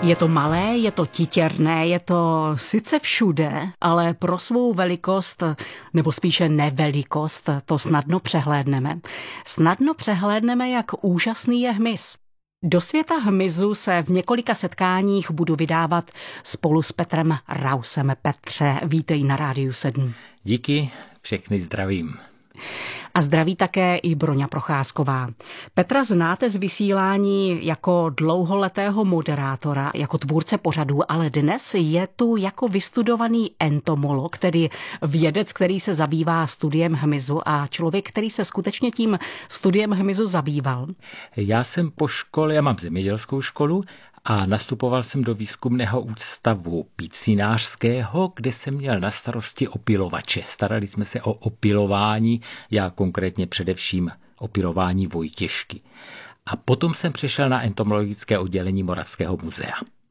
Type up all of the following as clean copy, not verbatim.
Je to malé, je to titěrné, je to sice všude, ale pro svou velikost, nebo spíše nevelikost, to snadno přehlédneme. Snadno přehlédneme, jak úžasný je hmyz. Do světa hmyzu se v několika setkáních budu vydávat spolu s Petrem Rausem. Petře, vítej na Rádiu 7. Díky, všechny zdravím. A zdraví také i Broňa Procházková. Petra znáte z vysílání jako dlouholetého moderátora, jako tvůrce pořadů, ale dnes je tu jako vystudovaný entomolog, tedy vědec, který se zabývá studiem hmyzu a člověk, který se skutečně tím studiem hmyzu zabýval. Já mám zemědělskou školu a nastupoval jsem do výzkumného ústavu pícínářského, kde jsem měl na starosti opylovače. Starali jsme se o opylování, já konkrétně především opylování vojtěžky. A potom jsem přešel na entomologické oddělení Moravského muzea.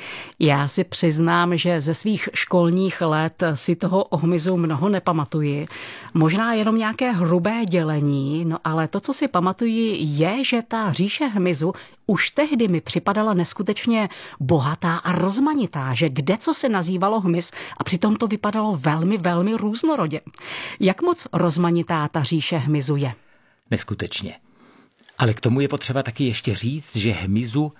Já si přiznám, že ze svých školních let si toho o hmyzu mnoho nepamatuji. Možná jenom nějaké hrubé dělení, no ale to, co si pamatuji, je, že ta říše hmyzu už tehdy mi připadala neskutečně bohatá a rozmanitá, že kdeco se nazývalo hmyz a přitom to vypadalo velmi, velmi různorodě. Jak moc rozmanitá ta říše hmyzu je? Neskutečně. Ale k tomu je potřeba taky ještě říct, že hmyzu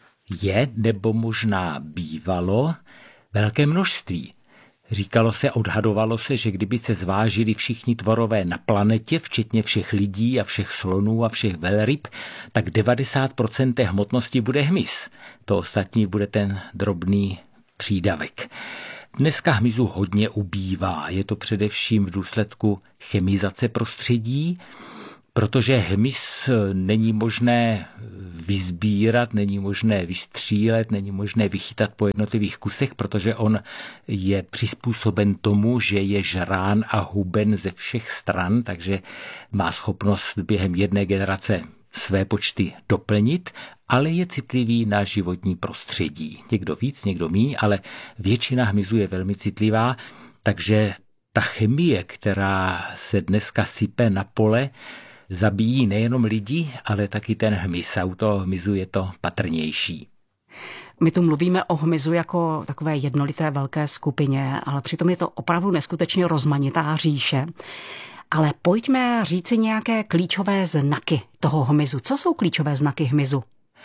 je, nebo možná bývalo, velké množství. Říkalo se, odhadovalo se, že kdyby se zvážili všichni tvorové na planetě, včetně všech lidí a všech slonů a všech velryb, tak 90% té hmotnosti bude hmyz. To ostatní bude ten drobný přídavek. Dneska hmyzu hodně ubývá. Je to především v důsledku chemizace prostředí, protože hmyz není možné vysbírat, není možné vystřílet, není možné vychytat po jednotlivých kusech, protože on je přizpůsoben tomu, že je žrán a huben ze všech stran, takže má schopnost během jedné generace své počty doplnit, ale je citlivý na životní prostředí. Někdo víc, někdo míň, ale většina hmyzu je velmi citlivá, takže ta chemie, která se dneska sype na pole, zabíjí nejenom lidi, ale taky ten hmyz. A u toho hmyzu je to patrnější. My tu mluvíme o hmyzu jako takové jednolité velké skupině, ale přitom je to opravdu neskutečně rozmanitá říše. Ale pojďme říci nějaké klíčové znaky toho hmyzu. Co jsou klíčové znaky hmyzu?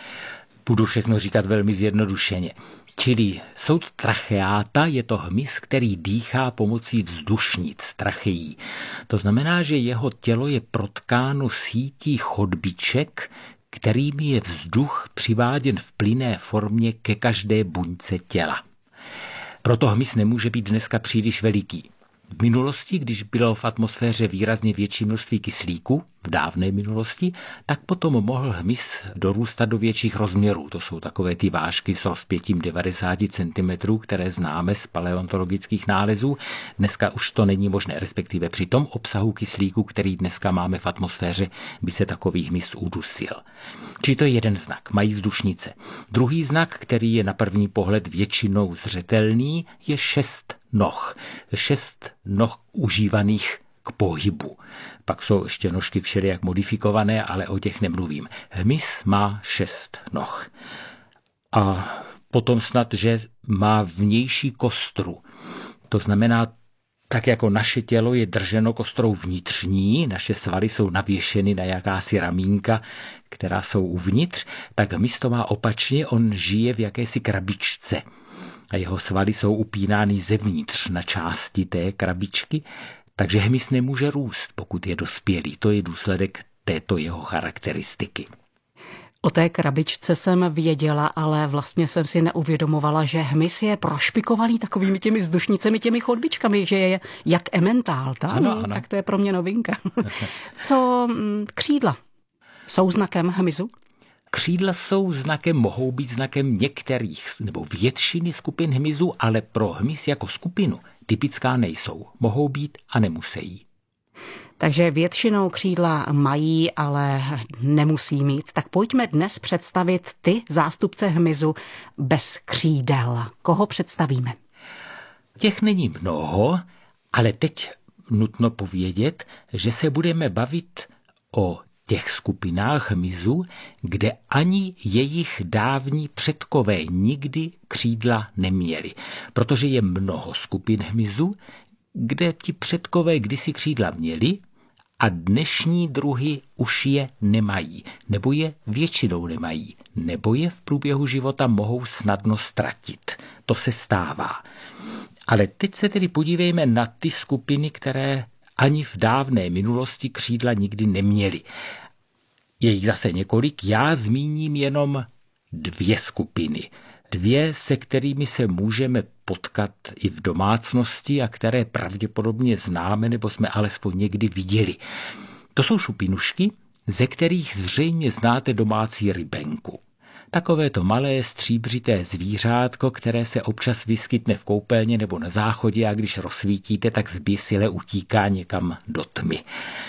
Budu všechno říkat velmi zjednodušeně. Čili jsou tracheáta, je to hmyz, který dýchá pomocí vzdušnic, tracheí. To znamená, že jeho tělo je protkáno sítí chodbiček, kterými je vzduch přiváděn v plynné formě ke každé buňce těla. Proto hmyz nemůže být dneska příliš veliký. V minulosti, když bylo v atmosféře výrazně větší množství kyslíku, v dávné minulosti, tak potom mohl hmyz dorůstat do větších rozměrů. To jsou takové ty vážky s rozpětím 90 cm, které známe z paleontologických nálezů. Dneska už to není možné, respektive při tom obsahu kyslíku, který dneska máme v atmosféře, by se takový hmyz udusil. Čili to je jeden znak, mají vzdušnice. Druhý znak, který je na první pohled většinou zřetelný, je 6 noh. 6 noh užívaných k pohybu. Pak jsou ještě nožky všelijak modifikované, ale o těch nemluvím. Hmyz má 6 noh. A potom snad, že má vnější kostru. To znamená, tak jako naše tělo je drženo kostrou vnitřní, naše svaly jsou navěšeny na jakási ramínka, která jsou uvnitř, tak hmyz to má opačně, on žije v jakési krabičce. A jeho svaly jsou upínány zevnitř na části té krabičky, takže hmyz nemůže růst, pokud je dospělý. To je důsledek této jeho charakteristiky. O té krabičce jsem věděla, ale vlastně jsem si neuvědomovala, že hmyz je prošpikovaný takovými těmi vzdušnicemi, těmi chodbičkami, že je jak emmentál. Ano. Tak to je pro mě novinka. Co křídla? Jsou znakem hmyzu? Křídla mohou být znakem některých nebo většiny skupin hmyzu, ale pro hmyz jako skupinu typická nejsou. Mohou být a nemusí. Takže většinou křídla mají, ale nemusí mít. Tak pojďme dnes představit ty zástupce hmyzu bez křídel. Koho představíme? Těch není mnoho, ale teď nutno povědět, že se budeme bavit o těch skupinách hmyzu, kde ani jejich dávní předkové nikdy křídla neměli. Protože je mnoho skupin hmyzu, kde ti předkové kdysi křídla měli a dnešní druhy už je nemají, nebo je většinou nemají, nebo je v průběhu života mohou snadno ztratit. To se stává. Ale teď se tedy podívejme na ty skupiny, které ani v dávné minulosti křídla nikdy neměly. Je jich zase několik, já zmíním jenom 2 skupiny. 2, se kterými se můžeme potkat i v domácnosti a které pravděpodobně známe nebo jsme alespoň někdy viděli. To jsou šupinušky, ze kterých zřejmě znáte domácí rybenku. Takové to malé stříbřité zvířátko, které se občas vyskytne v koupelně nebo na záchodě a když rozsvítíte, tak zběsile utíká někam do tmy.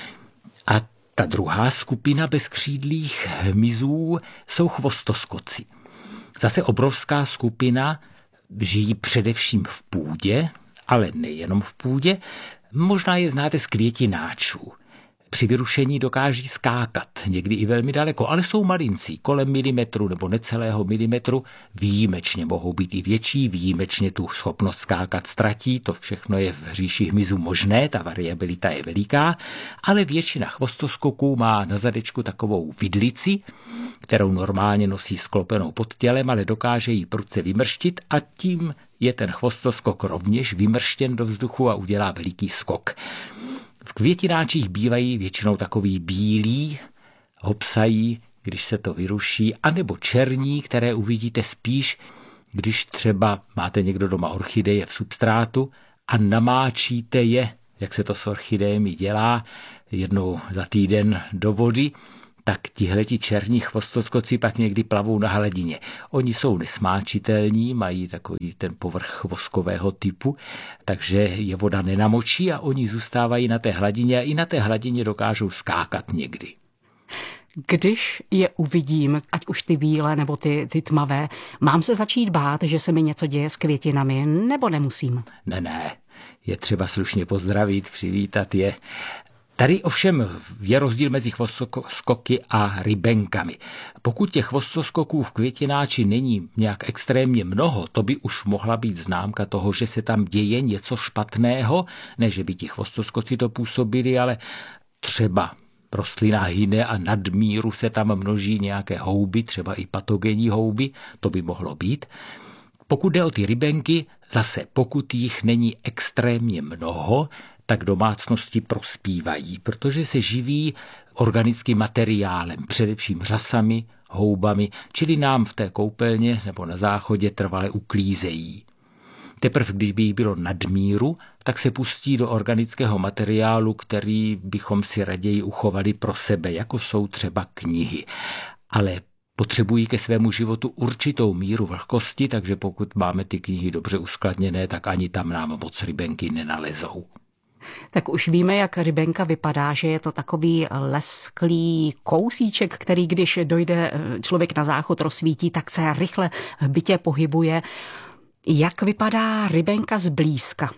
A ta druhá skupina bezkřídlých hmyzů jsou chvostoskoci. Zase obrovská skupina, žijí především v půdě, ale nejenom v půdě, možná je znáte z květináčů. Při vyrušení dokáží skákat, někdy i velmi daleko, ale jsou malincí, kolem milimetru nebo necelého milimetru, výjimečně mohou být i větší, výjimečně tu schopnost skákat ztratí, to všechno je v říši hmyzu možné, ta variabilita je veliká, ale většina chvostoskoků má na zadečku takovou vidlici, kterou normálně nosí sklopenou pod tělem, ale dokáže ji prudce vymrštit a tím je ten chvostoskok rovněž vymrštěn do vzduchu a udělá veliký skok. V květináčích bývají většinou takový bílí, hopsají, když se to vyruší, anebo černí, které uvidíte spíš, když třeba máte někdo doma orchideje v substrátu a namáčíte je, jak se to s orchidejemi dělá, jednou za týden do vody, tak tihleti černí chvostoskoci pak někdy plavou na hladině. Oni jsou nesmáčitelní, mají takový ten povrch voskového typu, takže je voda nenamočí a oni zůstávají na té hladině a i na té hladině dokážou skákat někdy. Když je uvidím, ať už ty bílé nebo ty tmavé, mám se začít bát, že se mi něco děje s květinami, nebo nemusím? Ne, je třeba slušně pozdravit, přivítat je. Tady ovšem je rozdíl mezi chvostoskoky a rybenkami. Pokud těch chvostoskoků v květináči není nějak extrémně mnoho, to by už mohla být známka toho, že se tam děje něco špatného, ne že by ti chvostoskoci to působili, ale třeba rostlina hyne a nadmíru se tam množí nějaké houby, třeba i patogenní houby, to by mohlo být. Pokud jde o ty rybenky, zase pokud jich není extrémně mnoho, tak domácnosti prospívají, protože se živí organickým materiálem, především řasami, houbami, čili nám v té koupelně nebo na záchodě trvale uklízejí. Teprve, když by jich bylo nadmíru, tak se pustí do organického materiálu, který bychom si raději uchovali pro sebe, jako jsou třeba knihy. Ale potřebují ke svému životu určitou míru vlhkosti, takže pokud máme ty knihy dobře uskladněné, tak ani tam nám moc rybenky nenalezou. Tak už víme, jak rybenka vypadá, že je to takový lesklý kousíček, který když dojde člověk na záchod, rozsvítí, tak se rychle v bytě pohybuje. Jak vypadá rybenka zblízka?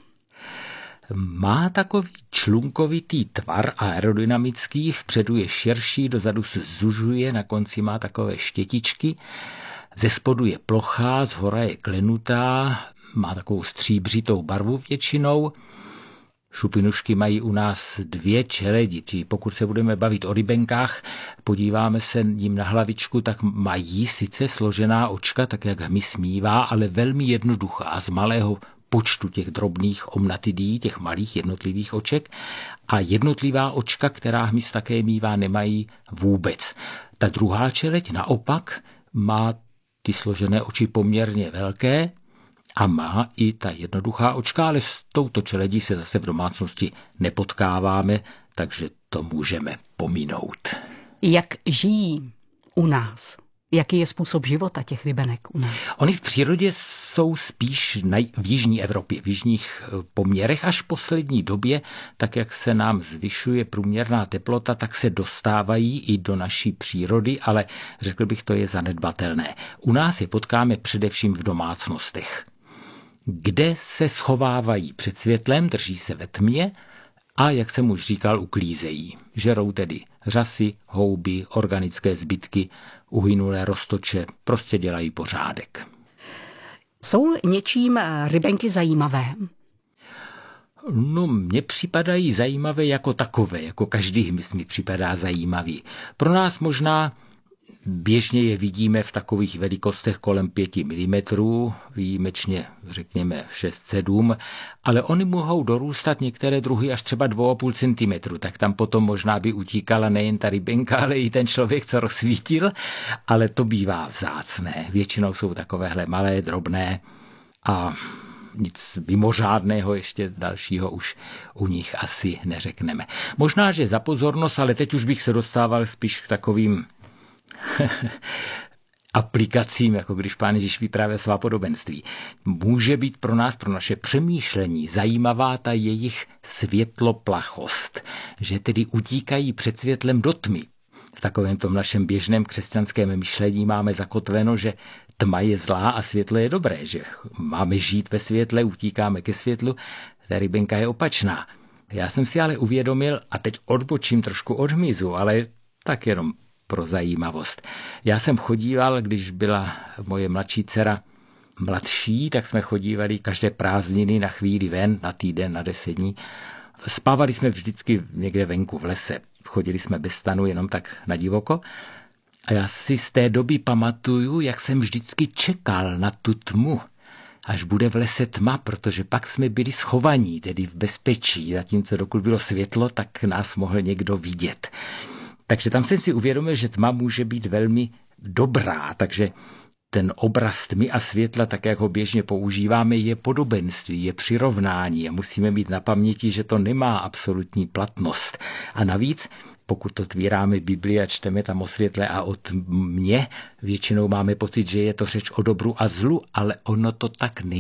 Má takový člunkovitý tvar aerodynamický, vpředu je širší, dozadu se zužuje, na konci má takové štětičky, ze spodu je plochá, zhora je klenutá, má takovou stříbřitou barvu většinou. Šupinušky mají u nás 2 čeledi, či pokud se budeme bavit o rybenkách, podíváme se jim na hlavičku, tak mají sice složená očka, tak jak hmyz mívá, ale velmi jednoduchá, z malého počtu těch drobných omnatidí, těch malých jednotlivých oček a jednotlivá očka, která hmyz také mívá, nemají vůbec. Ta druhá čeleď naopak má ty složené oči poměrně velké, a má i ta jednoduchá očka, ale s touto čeledí se zase v domácnosti nepotkáváme, takže to můžeme pominout. Jak žijí u nás? Jaký je způsob života těch rybenek u nás? Oni v přírodě jsou spíš v jižní Evropě, v jižních poměrech. Až v poslední době, tak jak se nám zvyšuje průměrná teplota, tak se dostávají i do naší přírody, ale řekl bych, to je zanedbatelné. U nás je potkáme především v domácnostech, kde se schovávají před světlem, drží se ve tmě a, jak jsem už říkal, uklízejí. Žerou tedy řasy, houby, organické zbytky, uhynulé roztoče, prostě dělají pořádek. Jsou něčím rybenky zajímavé? No, mně připadají zajímavé jako takové, jako každý hmyz mi připadá zajímavý. Pro nás možná běžně je vidíme v takových velikostech kolem 5 mm, výjimečně řekněme 6-7, ale oni mohou dorůstat některé druhy až třeba 2,5 cm, tak tam potom možná by utíkala nejen ta rybenka, ale i ten člověk, co rozsvítil, ale to bývá vzácné. Většinou jsou takovéhle malé, drobné a nic mimořádného ještě dalšího už u nich asi neřekneme. Možná, že za pozornost, ale teď už bych se dostával spíš k takovým aplikacím, jako když Pán Ježíš vyprávěl svá podobenství. Může být pro nás, pro naše přemýšlení zajímavá ta jejich světloplachost, že tedy utíkají před světlem do tmy. V takovém tom našem běžném křesťanském myšlení máme zakotveno, že tma je zlá a světlo je dobré, že máme žít ve světle, utíkáme ke světlu, ta rybenka je opačná. Já jsem si ale uvědomil, a teď odbočím trošku od hmyzu, ale tak jenom pro zajímavost. Já jsem chodíval, když byla moje mladší dcera mladší, tak jsme chodívali každé prázdniny na chvíli ven, na týden, na 10 dní. Spávali jsme vždycky někde venku v lese. Chodili jsme bez stanu, jenom tak na divoko. A já si z té doby pamatuju, jak jsem vždycky čekal na tu tmu, až bude v lese tma, protože pak jsme byli schovaní, tedy v bezpečí. Zatímco dokud bylo světlo, tak nás mohl někdo vidět. Takže tam jsem si uvědomil, že tma může být velmi dobrá, takže ten obraz tmy a světla, tak jak ho běžně používáme, je podobenství, je přirovnání a musíme mít na paměti, že to nemá absolutní platnost. A navíc, pokud otvíráme Bibli a čteme tam o světle a o tmě, většinou máme pocit, že je to řeč o dobru a zlu, ale ono to tak není.